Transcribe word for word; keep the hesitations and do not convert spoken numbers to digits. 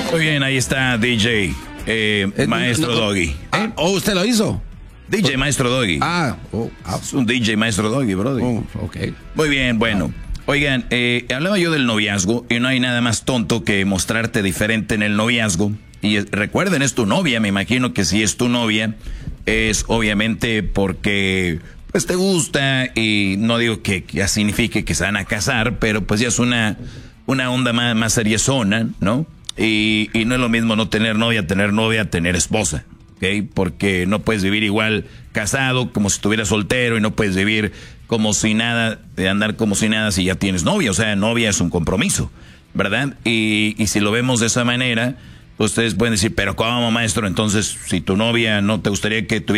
Muy bien, ahí está D J, eh, eh, Maestro no, no, Doggy. Ah, ¿oh, usted lo hizo? D J Maestro Doggy. Ah, oh, ah. Es un D J Maestro Doggy, brother. Oh, ok. Muy bien, bueno. Oigan, eh, hablaba yo del noviazgo y no hay nada más tonto que mostrarte diferente en el noviazgo. Y recuerden, es tu novia, me imagino que si es tu novia, es obviamente porque pues te gusta y no digo que ya signifique que se van a casar, pero pues ya es una, una onda más, más seriezona, ¿no? Y, y no es lo mismo no tener novia, tener novia, tener esposa, ¿ok? Porque no puedes vivir igual casado como si estuvieras soltero y no puedes vivir como si nada, de andar como si nada si ya tienes novia. O sea, novia es un compromiso, ¿verdad? Y, y si lo vemos de esa manera, ustedes pueden decir, pero ¿cómo, maestro? Entonces, si tu novia no te gustaría que tuviera